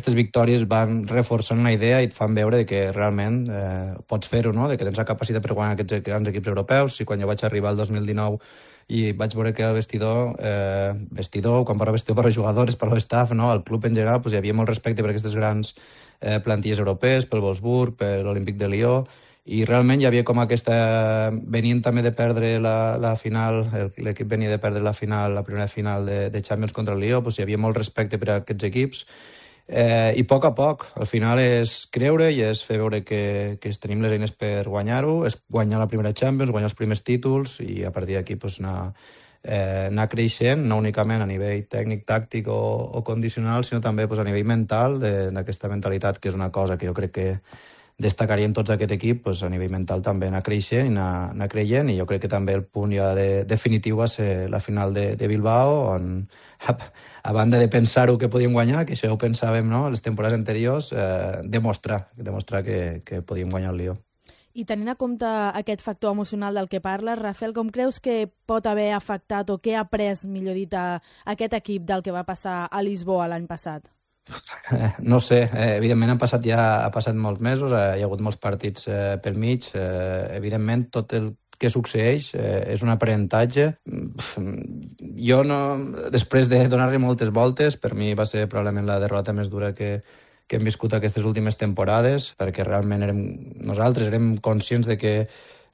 aquestes victòries van reforçant la idea i et fan veure que realment pots fer-ho, no? De que tens la capacitat per guanyar aquests grans equips europeus. I quan jo vaig arribar al 2019 i vaig veure que el vestidor, quan parlo vestidor per als jugadors, per l'estaf, no? El club en general, hi havia molt respecte per aquestes grans plantilles europees, pel Wolfsburg, per l'Olímpic de Lió, i realment hi havia com aquesta... Venien també de perdre la final, l'equip venia de perdre la primera final de Champions contra el Lió, hi havia molt respecte per a aquests equips, i a poc, al final és creure i és fer veure que tenim les eines per guanyar-ho, és guanyar la primera Champions, guanyar els primers títols, i a partir d'aquí anar creixent, no únicament a nivell tècnic, tàctic o condicional, sinó també a nivell mental, d'aquesta mentalitat, que és una cosa que jo crec que destacaríem tots aquest equip, a nivell mental també anar creixent i anar creient, i jo crec que també el punt ja definitiu va ser la final de Bilbao, on a banda de pensar-ho que podíem guanyar, que això ho pensàvem, no?, les temporades anteriors, demostrar que podíem guanyar el Lió. I tenint en compte aquest factor emocional del que parles, Rafael, com creus que pot haver afectat o què ha après, millor dit, aquest equip del que va passar a Lisboa l'any passat? No sé, evidentment ha passat molts mesos, hi ha hagut molts partits pel mig, evidentment tot el que succeeix és un aprenentatge. Jo no, després de donar-li moltes voltes, per mi va ser probablement la derrota més dura que hem viscut aquestes últimes temporades, perquè realment nosaltres érem conscients de que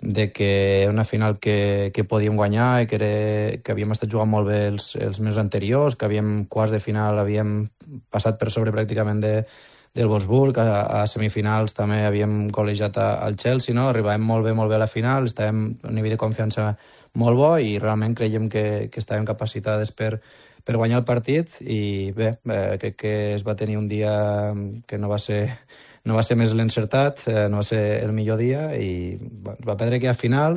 una final que podíem guanyar i que havíem estat jugant molt bé els mesos anteriors, que quarts de final havíem passat per sobre pràcticament del Wolfsburg, a semifinals també havíem golejat al Chelsea, no? Arribàvem molt bé a la final, estàvem a un nivell de confiança molt bo i realment creiem que estàvem capacitades per guanyar el partit, i bé, crec que es va tenir un dia que no va ser més l'encertat, no va ser el millor dia, i va perdre aquella final.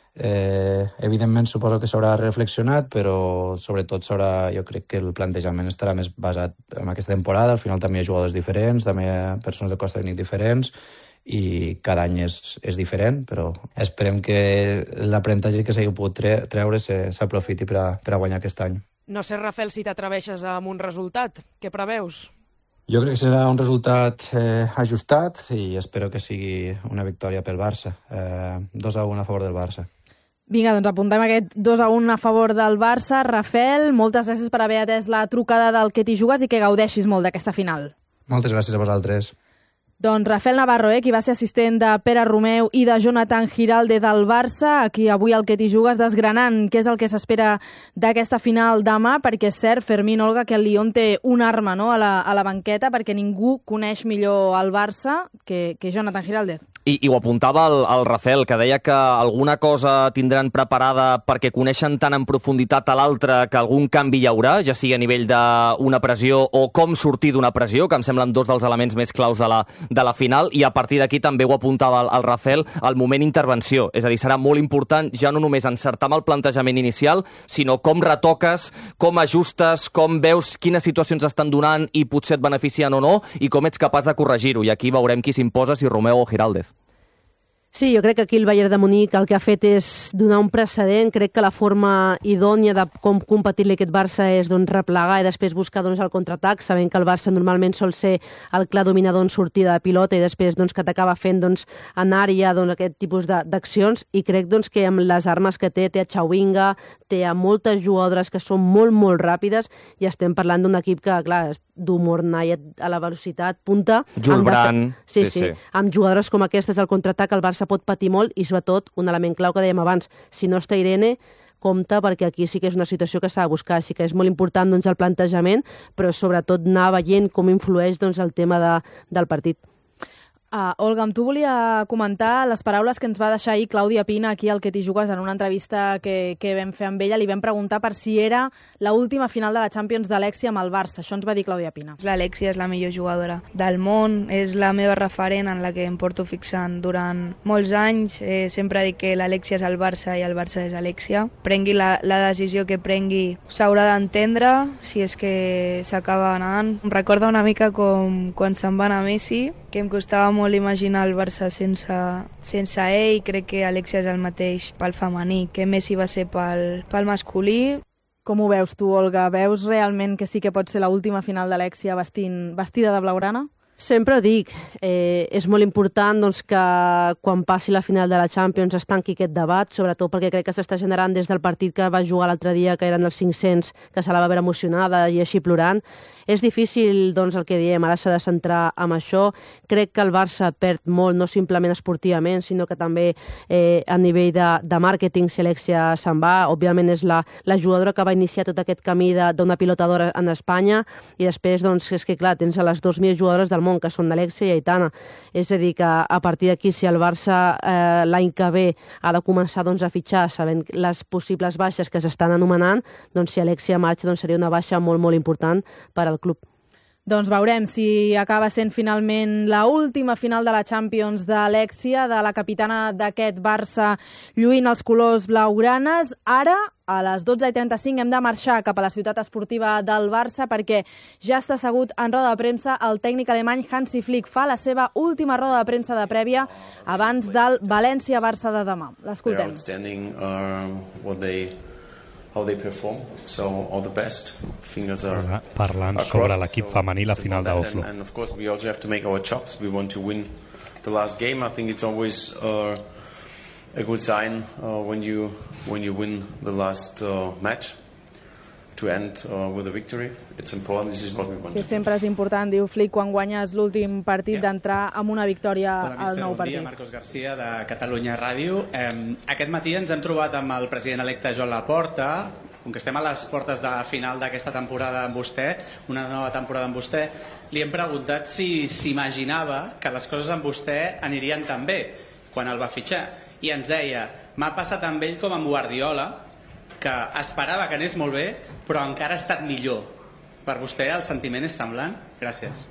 Evidentment suposo que s'haurà reflexionat, però sobretot jo crec que el plantejament estarà més basat en aquesta temporada. Al final també hi ha jugadors diferents, també hi ha persones de cos tècnic diferents, i cada any és diferent, però esperem que l'aprenentatge que s'hagi pogut treure s'aprofiti per a guanyar aquest any. No sé, Rafael, si t'atreveixes amb un resultat. Què preveus? Jo crec que serà un resultat ajustat i espero que sigui una victòria pel Barça. 2-1 a favor del Barça. Vinga, doncs apuntem aquest 2-1 a favor del Barça. Rafael, moltes gràcies per haver atès la trucada del Que t'hi jugues i que gaudeixis molt d'aquesta final. Moltes gràcies a vosaltres. Doncs Rafael Navarro, qui va ser assistent de Pere Romeu i de Jonathan Giralde del Barça, aquí avui al Que t'hi jugues desgranant què és el que s'espera d'aquesta final demà, perquè és cert, Fermín, Olga, que el Lyon té una arma, no?, a la banqueta, perquè ningú coneix millor el Barça que Jonathan Giralde. I ho apuntava el Rafael, que deia que alguna cosa tindran preparada perquè coneixen tan en profunditat a l'altre que algun canvi hi haurà, ja sigui a nivell d'una pressió o com sortir d'una pressió, que em semblen dos dels elements més claus de la final, i a partir d'aquí també ho apuntava el Rafael, el moment intervenció. És a dir, serà molt important ja no només encertar amb el plantejament inicial, sinó com retoques, com ajustes, com veus quines situacions estan donant i potser et beneficien o no, i com ets capaç de corregir-ho. I aquí veurem qui s'imposa, si Romeu o Giraldez. Sí, jo crec que aquí el Bayern de Munic el que ha fet és donar un precedent. Crec que la forma idònia de com competir-li aquest Barça és replegar i després buscar el contraatac, sabent que el Barça normalment sol ser el clar dominador en sortida de pilota i després que t'acaba fent en àrea aquest tipus d'accions, i crec que amb les armes que té a Chawinga, té a moltes jugadores que són molt, molt ràpides, i estem parlant d'un equip que, clar, d'humor Nayet a la velocitat punta. Julbran. Sí. Amb jugadores com aquestes al contraatac el Barça pot patir molt, i sobretot un element clau que dèiem abans, si no està Irene, compte, perquè aquí sí que és una situació que s'ha de buscar. Així que és molt important el plantejament, però sobretot anar veient com influeix el tema del partit. Olga, amb tu volia comentar les paraules que ens va deixar ahir Clàudia Pina aquí al Que t'hi jugues en una entrevista que vam fer amb ella. Li vam preguntar per si era l'última final de la Champions d'Alexia amb el Barça. Això ens va dir Clàudia Pina. L'Alexia és la millor jugadora del món, és la meva referent en la que em porto fixant durant molts anys. Sempre dic que l'Alexia és el Barça i el Barça és Alexia. Prengui la decisió que prengui, s'haurà d'entendre si és que s'acaba anant. Em recorda una mica com quan se'n va anar Messi, que em costava molt imaginar el Barça sense ell. Crec que Alexia és el mateix pel femení que Messi va ser pel masculí. Com ho veus tu, Olga? Veus realment que sí que pot ser l'última final d'Alexia vestida de blaugrana? Sempre ho dic, és molt important doncs, que quan passi la final de la Champions es tanqui aquest debat, sobretot perquè crec que s'està generant des del partit que va jugar l'altre dia, que eren els 500, que se la va veure emocionada i així plorant. És difícil, doncs, el que diem, ara s'ha de centrar en això. Crec que el Barça perd molt, no simplement esportivament, sinó que també a nivell de màrqueting, si Alexia se'n va. Òbviament és la jugadora que va iniciar tot aquest camí d'una pilotadora en Espanya, i després, doncs, és que clar, tens a les 2.000 jugadores del món, que són d'Alexia i Aitana. És a dir, que a partir d'aquí, si el Barça l'any que ve ha de començar doncs, a fitxar, sabent les possibles baixes que s'estan anomenant, doncs si Alexia marxa doncs, seria una baixa molt, molt important per al club. Doncs veurem si acaba sent finalment l'última final de la Champions d'Alexia, de la capitana d'aquest Barça, lluint els colors blaugranes. Ara, a les 12:35, hem de marxar cap a la ciutat esportiva del Barça perquè ja està assegut en roda de premsa el tècnic alemany Hansi Flick. Fa la seva última roda de premsa de prèvia abans del València-Barça de demà. L'escoltem. How they perform, so all the best. Fingers are parlant sobre l'equip femení la final d'Oslo. And of course we also have to make our chops. We want to win the last game. I think it's always a good sign when you win the last match to end with a victory. It's important. This is what we want. Que sempre és important, diu Flick, quan guanyes l'últim partit d'entrar amb una victòria al nou partit. Bon dia, Marcos García de Catalunya Ràdio. Aquest matí ens hem trobat amb el president electe Joan Laporta. Com que estem a les portes de final d'aquesta temporada amb vostè, una nova temporada amb vostè, li hem preguntat si s'imaginava que les coses amb vostè anirien tan bé quan el va fitxar. I ens deia, m'ha passat amb ell com amb Guardiola, que esperava que anés molt bé, però encara ha estat millor. Per vostè el sentiment és semblant? Gràcies.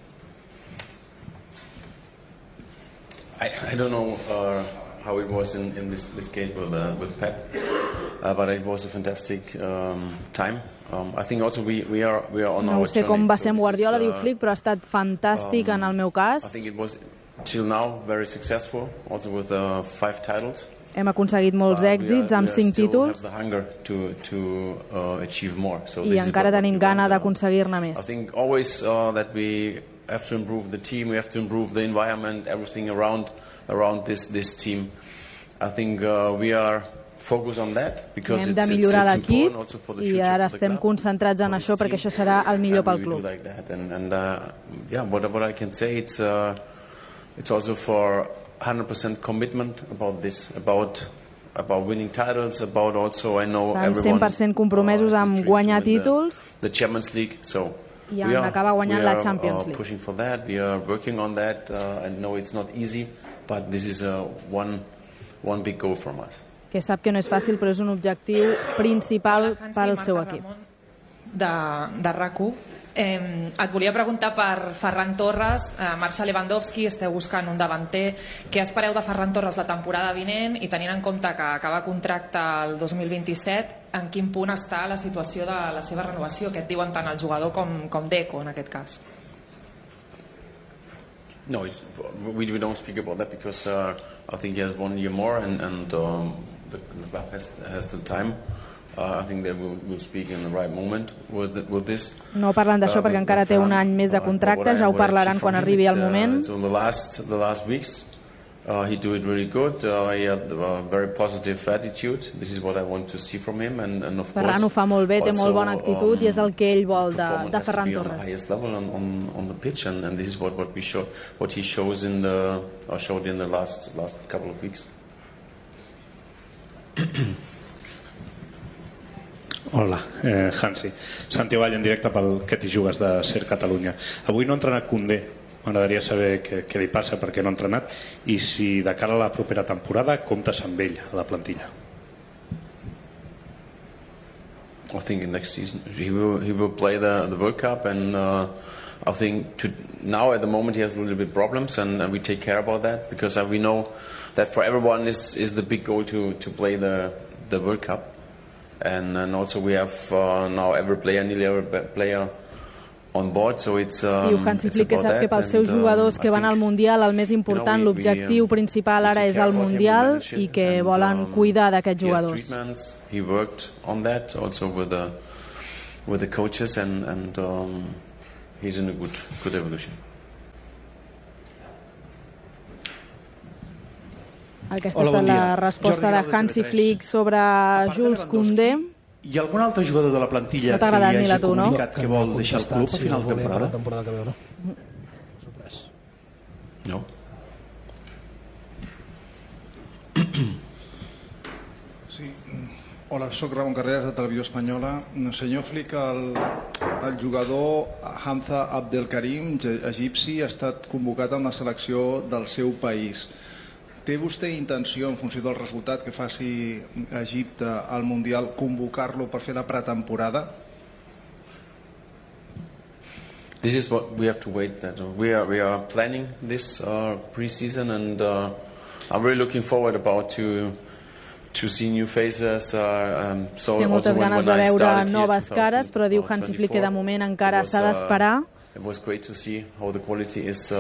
I don't know how it was in this case with Pep, but it was a fantastic time. I think also we are on our journey. No sé com va ser amb Guardiola, diu Flick, però ha estat fantàstic en el meu cas. I think it was till now very successful, also with 5 titles. Hem aconseguit molts èxits amb 5 títols i encara tenim gana d'aconseguir-ne més. I think always that we have to improve the team, we have to improve the environment, everything around this team. I think we are focused on that because hem de millorar l'equip i ara estem concentrats en això perquè això serà el millor pel club. And yeah, what I can say, it's also for 100% commitment about this, about winning titles, about also I know everyone 100% compromesos amb guanyar títols the Champions League, so i amb acabar guanyant la Champions League. Pushing for that, we are working on that. I know it's not easy, but this is one big goal from us. Que sap que no és fàcil, però és un objectiu principal pel seu equip. De RAC1. Et volia preguntar per Ferran Torres, marxa Lewandowski, esteu buscant un davanter. Què espereu de Ferran Torres la temporada vinent i tenint en compte que acaba contracte el 2027, en quin punt està la situació de la seva renovació? Què et diuen tant el jugador com Deco en aquest cas? No, we don't speak about that because I think he has 1 year more and the club has the time. I think that we'll speak in the right moment with this. No parlen d'això perquè encara té un any més de contracte, ja ho parlaran quan arribi el moment. So the last weeks he do it really good. He had a very positive attitude. This is what I want to see from him and of course Ferran ho fa molt bé, té molt bona actitud i és el que ell vol de Ferran Torres. On the highest level on the pitch and this is what he shows showed in the last couple of weeks. Hola, Hansi. Santi Vall en directe pel Que t'hi jugues de Ser Catalunya. Avui no ha entrenat Koundé. M'agradaria saber què li passa, per què no ha entrenat i si de cara a la propera temporada comptes amb ell a la plantilla. I think next season he will play the World Cup and I think now at the moment he has a little bit problems and we take care about that because we know that for everyone is the big goal to play the World Cup. And also we have now nearly every player on board, so it's Hansi Flick que sap que pels seus jugadors que van al Mundial el més important, l'objectiu principal ara és el Mundial i que volen cuidar d'aquests jugadors. He worked on that also with with the coaches, and he's in a good evolution. Aquesta ha estat la resposta de Hansi Flick sobre Jules Koundé. Hi ha algun altre jugador de la plantilla que li hagi comunicat que vol deixar el club a final de temporada? Que veu, no? Sorprès. No. Sí. Hola, soc Ramon Carreras de Televisió Espanyola. Senyor Flick, el jugador Hamza Abdelkarim, egipci, ha estat convocat amb la selecció del seu país. Té vostè intenció, en funció del resultat que faci Egipte al Mundial, convocar-lo per fer la pretemporada? This is what we have to wait. That we are planning this pre-season, and I'm really looking forward to see new faces. Té moltes ganes de veure noves cares, però diu Hansi Flick que de moment encara s'ha d'esperar. It was great to see how the quality is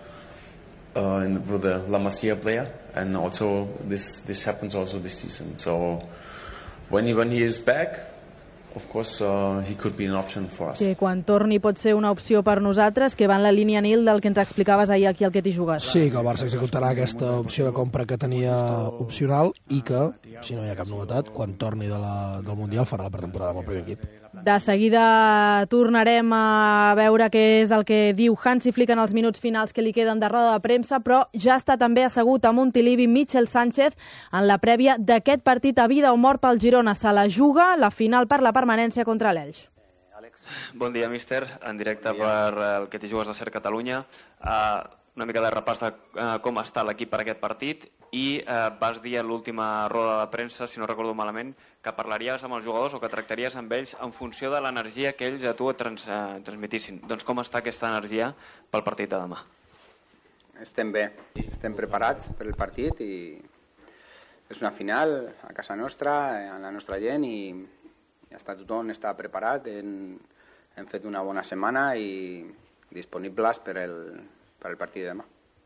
with the La Masia player, and also this happens also this season. So when he is back, of course he could be an option for us. Que quan torni pot ser una opció per nosaltres, que va en la línia, Nil, del que ens explicaves ahir aquí al Que t'hi jugues. Sí, que el Barça executarà aquesta opció de compra que tenia opcional i que, si no hi ha cap novetat, quan torni del Mundial farà la pretemporada amb el primer equip. De seguida tornarem a veure què és el que diu Hansi Flick en els minuts finals que li queden de roda de premsa, però ja està també assegut a Montilivi Michel Sánchez en la prèvia d'aquest partit a vida o mort pel Girona. Se la juga la final per la permanència contra l'Elx. Bon dia, míster. En directe per el Que t'hi jugues de Ser Catalunya. Una mica de repàs de com està l'equip per aquest partit i vas dir a l'última roda de premsa, si no recordo malament, que parlaries amb els jugadors o que tractaries amb ells en funció de l'energia que ells a tu et transmetissin. Doncs com està aquesta energia pel partit de demà? Estem bé, estem preparats per el partit i és una final a casa nostra, amb la nostra gent i tothom està preparat, hem fet una bona setmana i disponibles per el partit de demà.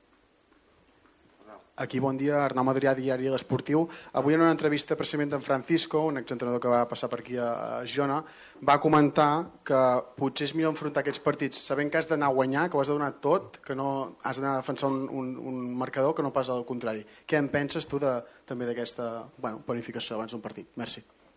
Aquí, bon dia, Arnau Madrià, Diari L'Esportiu. Avui en una entrevista precisament d'en Francisco, un exentrenador que va passar per aquí a Girona, va comentar que potser és millor enfrontar aquests partits sabent que has d'anar a guanyar, que ho has de donar tot, que no has d'anar a defensar un marcador, que no pas al contrari. Què en penses tu també d'aquesta planificació abans d'un partit? Merci.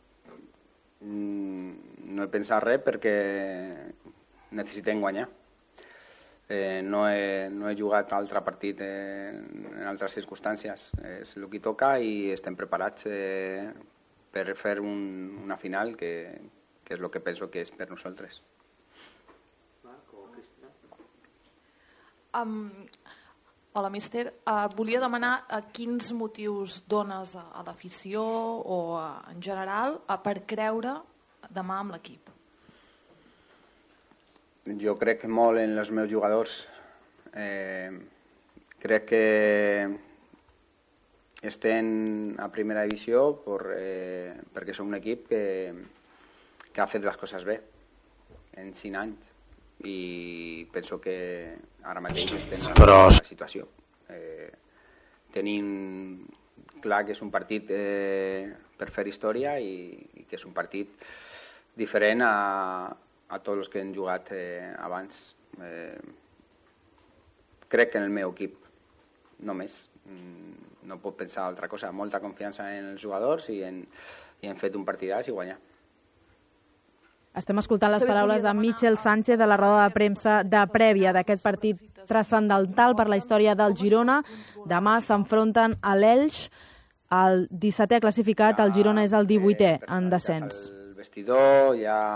No he pensat res perquè necessitem guanyar. No he jugat altre partit en altres circumstàncies. És el que toca i estem preparats per fer una final que és el que penso que és per nosaltres. Hola, míster. Volia demanar quins motius dones a l'afició o en general per creure demà amb l'equip. Jo crec molt en els meus jugadors. Crec que estem a primera divisió perquè som un equip que ha fet les coses bé en 5 anys i penso que ara mateix estem en una situació. Tenim clar que és un partit per fer història i que és un partit diferent a tots els que han jugat abans. Crec que en el meu equip, només. No puc pensar altra cosa. Molta confiança en els jugadors i hem fet un partidàs i guanyar. Estem escoltant les paraules de Michel Sánchez de la roda de premsa de prèvia d'aquest partit transcendental per la història del Girona. Demà s'enfronten a l'Elx, el 17è classificat, el Girona és el 18è en descens. Vestidor, hi ha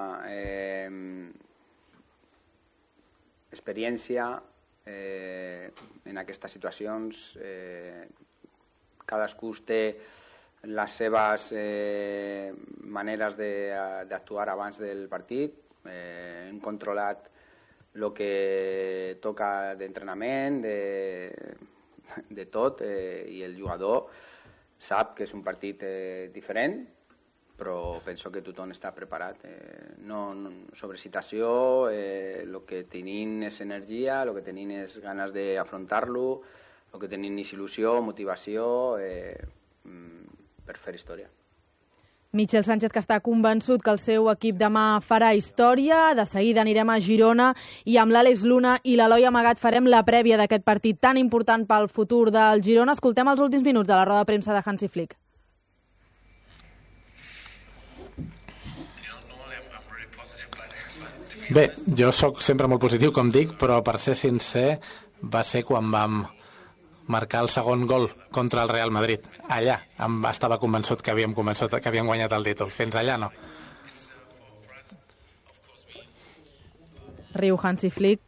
experiència en aquestes situacions. Cadascú té les seves maneres d'actuar abans del partit. Hem controlat el que toca d'entrenament, de tot, i el jugador sap que és un partit diferent, però penso que tothom està preparat. Sobre citació, el que tenim és energia, el que tenim és ganes d'afrontar-lo, el que tenim és il·lusió, motivació per fer història. Michel Sánchez, que està convençut que el seu equip demà farà història. De seguida anirem a Girona i amb l'Àlex Luna i l'Eloi Amagat farem la prèvia d'aquest partit tan important pel futur del Girona. Escoltem els últims minuts de la roda de premsa de Hansi Flick. Bé, jo sóc sempre molt positiu, com dic, però per ser sincer va ser quan vam marcar el segon gol contra el Real Madrid. Allà estava convençut que havíem guanyat el títol. Fins allà no. Riu Hansi Flick.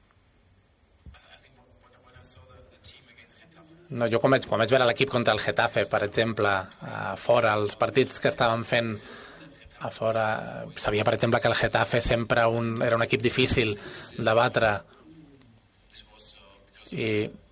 No, jo quan vaig veure l'equip contra el Getafe, per exemple, fora, els partits que estàvem fent a fora, sabia, per exemple, que el Getafe sempre era un equip difícil de batre i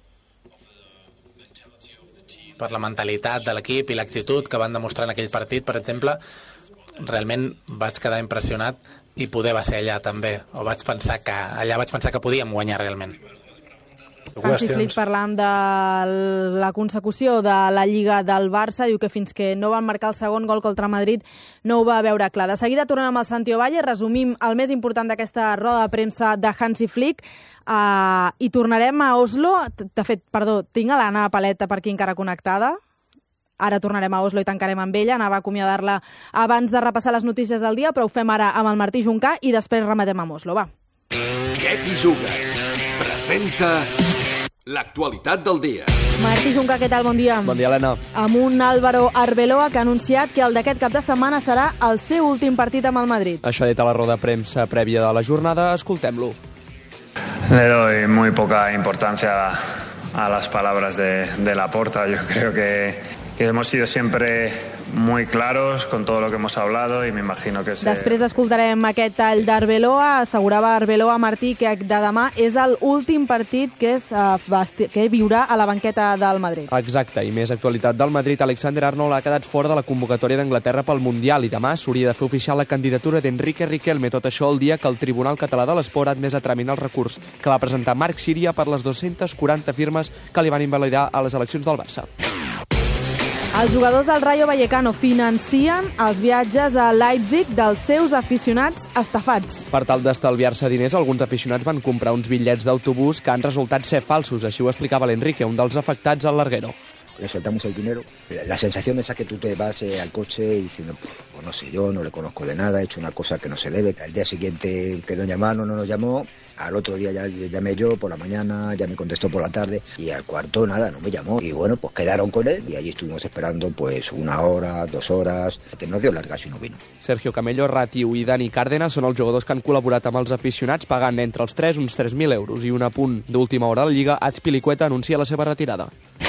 per la mentalitat de l'equip i l'actitud que van demostrar en aquell partit, per exemple, realment vaig quedar impressionat i poder va ser allà també, o vaig pensar que podíem guanyar realment. Hansi Flick parlant de la consecució de la Lliga del Barça, diu que fins que no van marcar el segon gol contra Madrid no ho va veure clar. De seguida tornem amb el Santi Ovalle, resumim el més important d'aquesta roda de premsa de Hansi Flick i tornarem a Oslo. De fet, perdó, tinc a l'Anna Paleta per aquí encara connectada. Ara tornarem a Oslo i tancarem amb ella. Anava a acomiadar-la abans de repassar les notícies del dia, però ho fem ara amb el Martí Juncà i després rematem amb Oslo. Va. Què t'hi jugues? Presenta l'actualitat del dia. Martí Juncà, què tal? Bon dia. Bon dia, Helena. Amb un Álvaro Arbeloa que ha anunciat que el d'aquest cap de setmana serà el seu últim partit amb el Madrid. Això ha dit a la roda de premsa prèvia de la jornada. Escoltem-lo. Le doy muy poca importancia a las palabras de Laporta. Yo creo que hemos sido siempre muy claros con todo lo que hemos hablado y me imagino que... Després escoltarem aquest tall d'Arbeloa. Assegurava Arbeloa, Martí, que de demà és l'últim partit que viurà a la banqueta del Madrid. Exacte, i més actualitat del Madrid. Alexander Arnold ha quedat fora de la convocatòria d'Anglaterra pel Mundial i demà s'hauria de fer oficial la candidatura d'Enrique Riquelme. Tot això el dia que el Tribunal Català de l'Esport ha admès a tramitar el recurs que va presentar Marc Síria per les 240 firmes que li van invalidar a les eleccions del Barça. Els jugadors del Rayo Vallecano financien els viatges a Leipzig dels seus aficionats estafats. Per tal d'estalviar-se diners, alguns aficionats van comprar uns bitllets d'autobús que han resultat ser falsos. Així ho explicava l'Enrique, un dels afectats al Larguero. Le soltamos el dinero. La sensación esa que tú te vas al coche y diciendo, pues no sé yo, no le conozco de nada, he hecho una cosa que no se debe. Al día siguiente quedó en llamarnos, no nos llamó. Al otro día ya llamé yo por la mañana, ya me contestó por la tarde y al cuarto nada, no me llamó. Y bueno, pues quedaron con él y allí estuvimos esperando pues 1 hora, 2 horas, que nos dio largas y no vino. Sergio Camello, Ratiu i Dani Cárdenas són els jugadors que han col·laborat amb els aficionats pagant entre els 3 uns 3.000 euros. I un apunt d'última hora a la Lliga, Azpilicueta anuncia la seva retirada.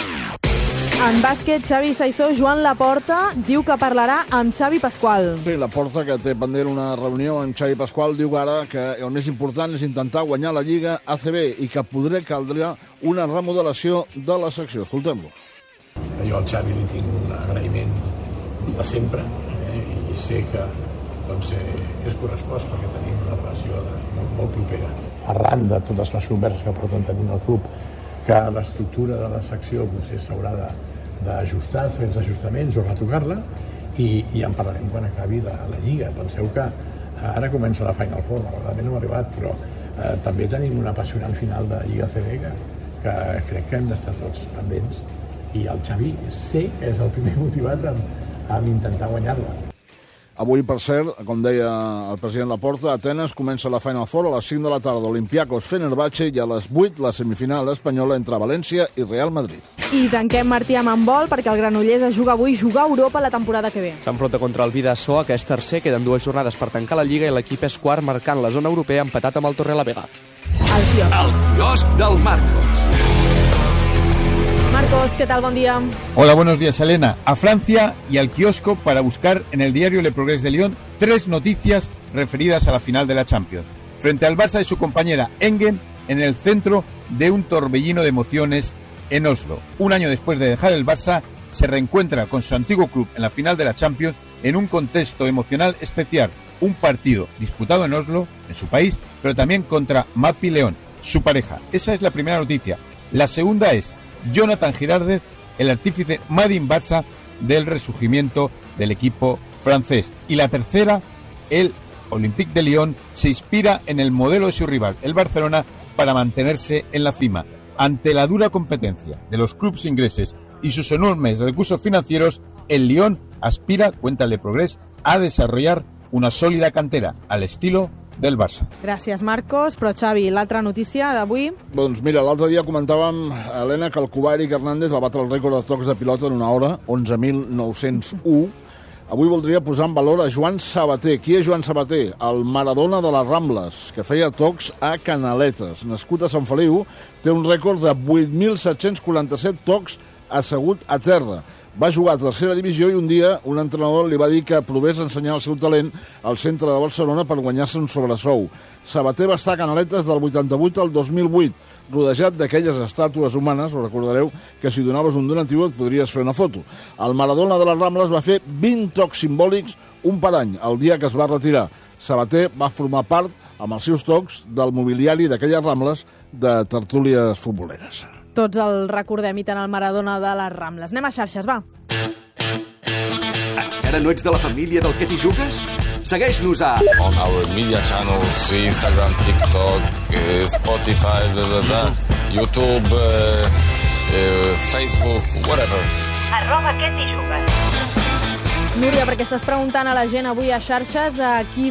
En bàsquet, Xavi Saissó, Joan Laporta diu que parlarà amb Xavi Pasqual. Sí, Laporta, que té pendent una reunió amb Xavi Pasqual, diu ara que el més important és intentar guanyar la Lliga ACB i que caldrà una remodelació de la secció. Escoltem-lo. Jo al Xavi li tinc un agraïment de sempre i sé que és correspost perquè tenim una relació molt propera. Arran de totes les converses que porten tenint el club, que l'estructura de la secció potser s'haurà d'ajustar, fer els ajustaments o retocar-la i en parlarem quan acabi la Lliga. Penseu que ara comença la Final Four, malauradament no ha arribat, però també tenim un apassionant final de Lliga CB que crec que hem d'estar tots pendents i el Xavi sé que és el primer motivat amb intentar guanyar-la. Avui, per cert, com deia el president Laporta, a Atenes comença la Final Four a les 5 de la tarda, Olympiacos Fenerbahçe, i a les 8 la semifinal espanyola entre València i Real Madrid. I tanquem, Martí, amb handbol, perquè el Granollers es juga avui a Europa la temporada que ve. S'enfronta contra el Vidasoa, que és tercer, queden 2 jornades per tancar la Lliga i l'equip és quart, marcant la zona europea empatat amb el Torrelavega. El quiosc del Marcos. Marcos, ¿qué tal? Buen día. Hola, buenos días, Elena. A Francia y al kiosco para buscar en el diario Le Progrès de Lyon 3 noticias referidas a la final de la Champions. Frente al Barça y su compañera Engen en el centro de un torbellino de emociones en Oslo. Un año después de dejar el Barça, se reencuentra con su antiguo club en la final de la Champions en un contexto emocional especial. Un partido disputado en Oslo, en su país, pero también contra Mapi León, su pareja. Esa es la primera noticia. La segunda es Jonathan Girardez, el artífice Made in Barça del resurgimiento del equipo francés. Y la tercera, el Olympique de Lyon se inspira en el modelo de su rival, el Barcelona, para mantenerse en la cima. Ante la dura competencia de los clubes ingleses y sus enormes recursos financieros, el Lyon aspira, cuenta Le Progrés, a desarrollar una sòlida cantera al estilo del Barça. Gràcies, Marcos. Però, Xavi, l'altra notícia d'avui... Doncs mira, l'altre dia comentàvem, Helena, que el cubà Eric Hernández va batre el rècord de tocs de pilota en una hora, 11.901. Avui voldria posar en valor a Joan Sabater. Qui és Joan Sabater? El Maradona de les Rambles, que feia tocs a Canaletes. Nascut a Sant Feliu, té un rècord de 8.747 tocs assegut a terra. Va jugar a tercera divisió i un dia un entrenador li va dir que provés ensenyar el seu talent al centre de Barcelona per guanyar-se un sobresou. Sabater va estar a Canaletes del 88 al 2008, rodejat d'aquelles estàtues humanes, ho recordareu, que si donaves un donatiu et podries fer una foto. El Maradona de les Rambles va fer 20 tocs simbòlics, un per any, el dia que es va retirar. Sabater va formar part, amb els seus tocs, del mobiliari d'aquelles Rambles de tertúlies futboleres. Tots el recordem i tant el Maradona de les Rambles. Anem a xarxes, va. Encara no ets de la família del Que t'hi jugues? Segueix-nos a... On our media channels, Instagram, TikTok, Spotify, YouTube, Facebook, whatever. @Que t'hi jugues. Núria, perquè estàs preguntant a la gent avui a xarxes a qui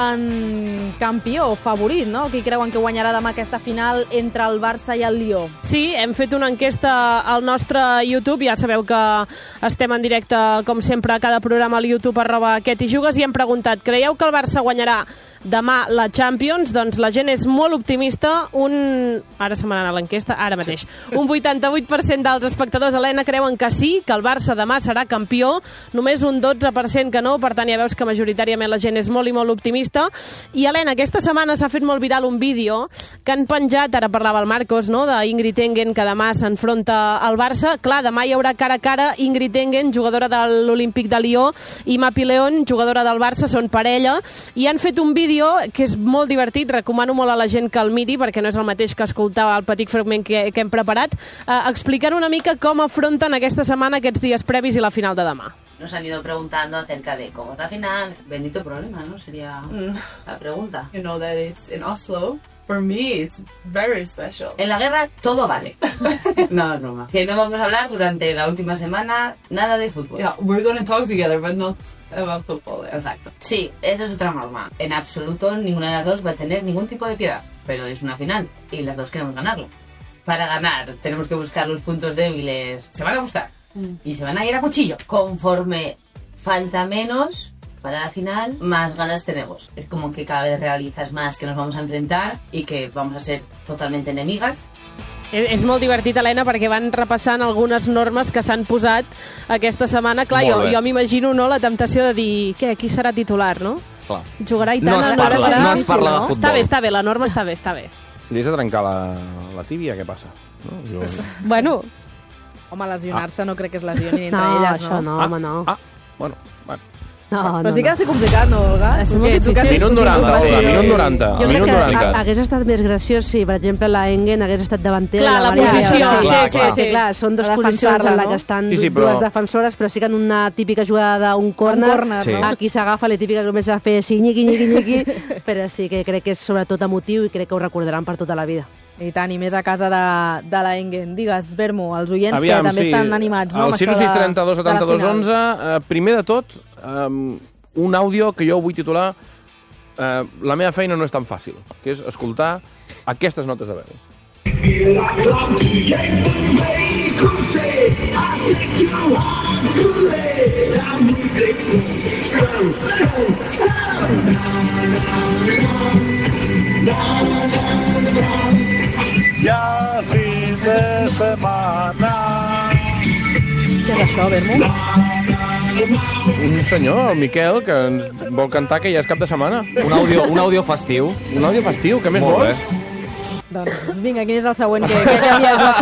veuen campió, favorit, no? Qui creuen que guanyarà demà aquesta final entre el Barça i el Lió? Sí, hem fet una enquesta al nostre YouTube, ja sabeu que estem en directe, com sempre, a cada programa al YouTube @Que t'hi jugues, i hem preguntat, creieu que el Barça guanyarà demà la Champions? Doncs la gent és molt optimista, ara se m'ha anat l'enquesta, ara mateix. Un 88% dels espectadors, Helena, creuen que sí, que el Barça demà serà campió, només un 12% que no, per tant ja veus que majoritàriament la gent és molt i molt optimista. I Helena, aquesta setmana s'ha fet molt viral un vídeo que han penjat, ara parlava el Marcos, no?, d'Ingrid Engen, que demà s'enfronta al Barça. Clar, demà hi haurà cara a cara Ingrid Engen, jugadora de l'Olímpic de Lió, i Mapi León, jugadora del Barça, són parella, i han fet un vídeo que és molt divertit, recomano molt a la gent que el miri, perquè no és el mateix que escoltar el petit fragment que hem preparat, explicant una mica com afronten aquesta setmana, aquests dies previs i la final de demà. Nos han ido preguntando acerca de cómo es la final. Bendito problema, ¿no? Sería la pregunta. You know that it's in Oslo. For me, it's very special. En la guerra todo vale. No, es broma. Que no vamos a hablar durante la última semana nada de fútbol. Yeah, we're going to talk together, but not about football. Exacto. Sí, eso es otra norma. En absoluto ninguna de las dos va a tener ningún tipo de piedad. Pero es una final y las dos queremos ganarlo. Para ganar tenemos que buscar los puntos débiles. Se van a buscar. Y se van a ir a cuchillo. Conforme falta menos para la final, más ganas tenemos. Es como que cada vez realizas más que nos vamos a enfrentar y que vamos a ser totalmente enemigas. És molt divertit, Helena, perquè van repassant algunes normes que s'han posat aquesta setmana. Clar, jo m'imagino, no, la temptació de dir, què, qui serà titular, no? Clar. Jugarà i tant. No es parla de futbol. Està bé, la norma està bé. Li has de trencar la tíbia, què passa? No? Bueno... Home, lesionar-se no crec que es lesionin entre no, elles, no? Això no, home, no. Bueno. Però sí que ha de ser complicat, no, Olga? És molt difícil. Minut 90, sí, minut 90. Jo crec que hagués estat més graciós si, per exemple, la Engen hagués estat davantera. Clar, la posició. Sí, clar, són dues posicions en la que estan dues defensores, però sí que en una típica jugada d'un córner, aquí s'agafa la típica que només ha de fer així, nyiqui, però sí que crec que és sobretot emotiu i crec que ho recordaran per tota la vida. I tant, i més a casa de la Engen. Digues, Bermo, els oients que també estan animats, no? El 632 72 11, primer de tot, un àudio que jo vull titular La meva feina no és tan fàcil, que és escoltar aquestes notes de veu. Ja fin de setmana. Què és això, Bermo? Un senyor, el Miquel, que ens vol cantar que ja és cap de setmana. Un àudio festiu. Un àudio festiu, què més vols? Doncs vinga, quin és el següent que havies de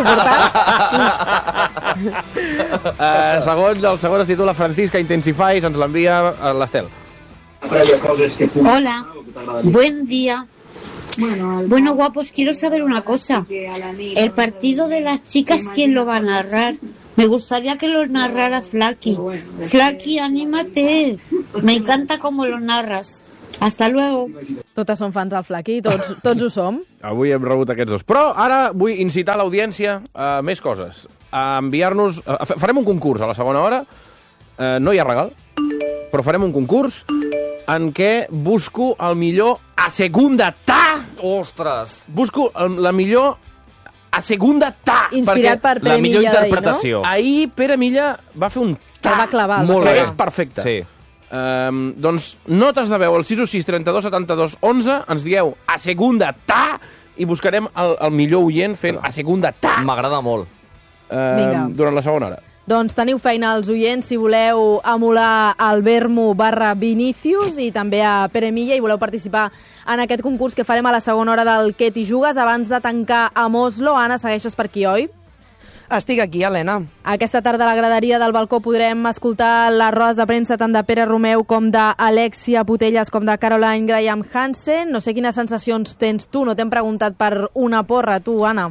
suportar? El segon es titula Francisca Intensify, se'ns l'envia l'Estel. Hola, buen día. Bueno, guapos, quiero saber una cosa. ¿El partido de las chicas quién lo va a narrar? Me gustaría que lo narrara Flaky. Flaky, anímate. Me encanta cómo lo narras. Hasta luego. Totes són fans del Flaky, tots ho som. Avui hem rebut aquests dos. Però ara vull incitar l'audiència a més coses. A enviar-nos... Farem un concurs a la segona hora. No hi ha regal, però farem un concurs en què busco el millor a segunda ta. Ostres! Busco la millor a segunda ta. Inspirat per Pere Milla. La millor interpretació. Ahir Pere Milla va fer un ta. Va clavar. Molt bé. És perfecte. Sí. Doncs notes de veu al 616 32 72 11, ens dieu a segunda ta i buscarem el millor oient fent a segunda ta. M'agrada molt. Durant la segona hora. Doncs teniu feina als oients si voleu emular el Vermo/Vinícius i també a Pere Milla i voleu participar en aquest concurs que farem a la segona hora del Què t'hi jugues. Abans de tancar amb Oslo, Anna, segueixes per aquí, oi? Estic aquí, Helena. Aquesta tarda a la graderia del balcó podrem escoltar les rodes de premsa tant de Pere Romeu com d'Alexia Putellas com de Caroline Graham Hansen. No sé quines sensacions tens tu, no t'hem preguntat per una porra, tu, Anna.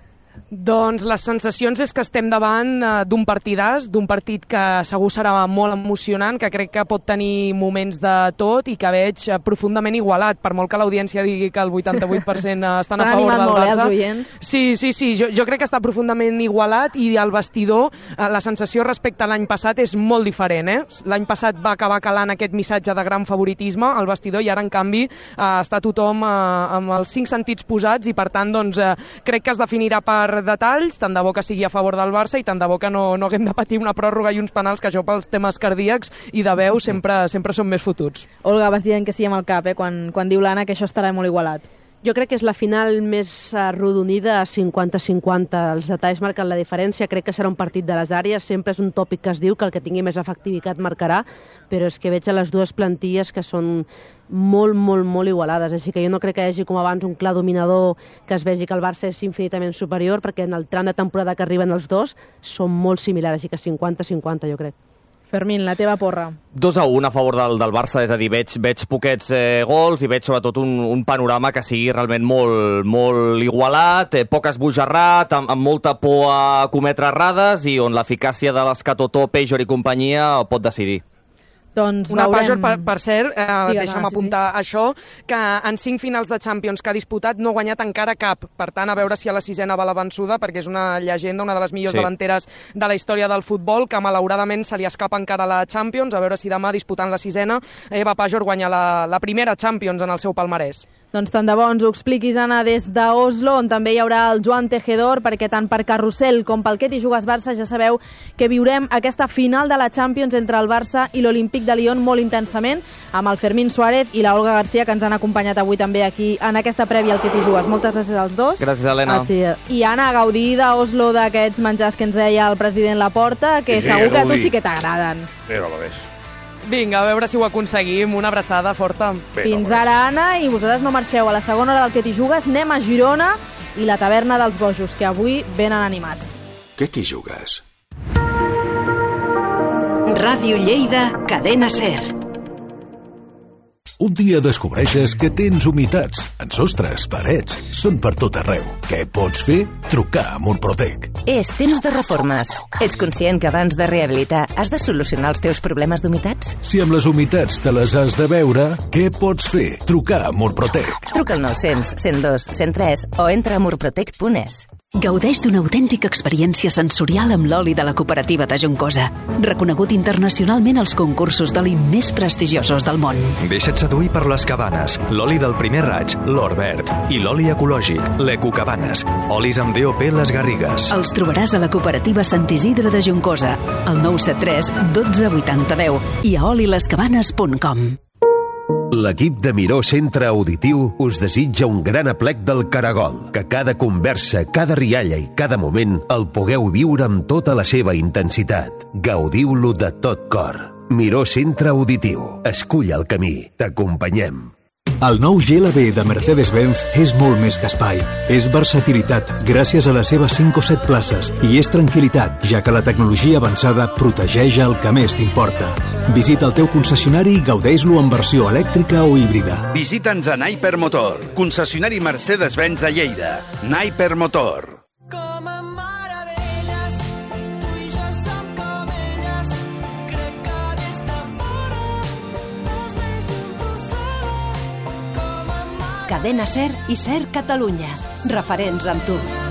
Doncs les sensacions és que estem davant d'un partidàs, d'un partit que segur serà molt emocionant, que crec que pot tenir moments de tot i que veig profundament igualat, per molt que l'audiència digui que el 88% estan a favor del Barça. Els oients. Sí, jo crec que està profundament igualat i el vestidor, la sensació respecte a l'any passat és molt diferent. L'any passat va acabar calant aquest missatge de gran favoritisme al vestidor i ara, en canvi, està tothom amb els 5 sentits posats i, per tant, doncs, crec que es definirà per detalls, tant de bo que sigui a favor del Barça i tant de bo que no haguem de patir una pròrroga i uns penals, que això pels temes cardíacs i de veu sempre són més fotuts. Olga, vas dient que sí amb el cap, quan diu l'Anna que això estarà molt igualat. Jo crec que és la final més arrodonida a 50-50. Els detalls marquen la diferència. Crec que serà un partit de les àrees. Sempre és un tòpic que es diu que el que tingui més efectivitat marcarà, però és que veig a les dues plantilles que són molt igualades. Així que jo no crec que hi hagi com abans un clar dominador que es vegi que el Barça és infinitament superior, perquè en el tram de temporada que arriben els dos són molt similars, així que 50-50 jo crec. Fermín, la teva porra. 2-1 a favor del Barça, és a dir, veig poquets gols i veig sobretot un panorama que sigui realment molt igualat, poc esbojarrat, amb molta por a cometre errades i on l'eficàcia de l'Escatotó, Pejor i companyia pot decidir. Doncs una veurem... Pajor, per cert, deixa'm apuntar això, que en 5 finals de Champions que ha disputat no ha guanyat encara cap. Per tant, a veure si a la 6ena va la vençuda, perquè és una llegenda, una de les millors delanteres de la història del futbol, que malauradament se li escapa encara la Champions. A veure si demà, disputant la 6ena, Eva Pajor guanya la primera Champions en el seu palmarès. Doncs tant de bo ens ho expliquis, Anna, des d'Oslo, on també hi haurà el Joan Tejedor, perquè tant per Carrusel com pel Què t'hi jugues Barça ja sabeu que viurem aquesta final de la Champions entre el Barça i l'Olímpic de Lyon molt intensament, amb el Fermín Suárez i la Olga García, que ens han acompanyat avui també aquí en aquesta prèvia al Què t'hi jugues. Moltes gràcies als dos. Gràcies, Helena. I Anna, a gaudir d'Oslo d'aquests menjars que ens deia el president Laporta, que segur que a tu sí que t'agraden. Vinga, a veure si ho aconseguim. Una abraçada forta. Fins ara, Anna, i vosaltres no marxeu. A la segona hora del Què t'hi jugues anem a Girona i la taverna dels bojos, que avui venen animats. Què t'hi jugues? Ràdio Lleida, Cadena SER. Un dia descobreixes que tens humitats en sostres, parets, són per tot arreu. Què pots fer? Trucar a Murprotec. És temps de reformes. Ets conscient que abans de rehabilitar has de solucionar els teus problemes d'humitats? Si amb les humitats te les has de veure, què pots fer? Trucar a Murprotec. Truca al 900 102 103 o entra a murprotec.es. Gaudeix d'una autèntica experiència sensorial amb l'oli de la cooperativa de Juncosa, reconegut internacionalment als concursos d'oli més prestigiosos del món. Deixa't seduir per les Cabanes, l'oli del primer raig, l'or verd, i l'oli ecològic, l'Ecocabanes, olis amb DOP Les Garrigues. Els trobaràs a la cooperativa Sant Isidre de Juncosa, al 973 12 80 10 i a olilescabanes.com. L'equip de Miró Centre Auditiu us desitja un gran aplec del Caragol, que cada conversa, cada rialla i cada moment el pugueu viure amb tota la seva intensitat. Gaudiu-lo de tot cor. Miró Centre Auditiu. Escull el camí. T'acompanyem. El nou GLB de Mercedes-Benz és molt més que espai. És versatilitat, gràcies a les seves 5 o 7 places, i és tranquil·litat, ja que la tecnologia avançada protegeix el que més t'importa. Visita el teu concessionari i gaudeix-lo en versió elèctrica o híbrida. Visita'ns a Naiper Motor, concessionari Mercedes-Benz a Lleida. Naiper Motor. Cadena SER i SER Catalunya. Referents amb tu.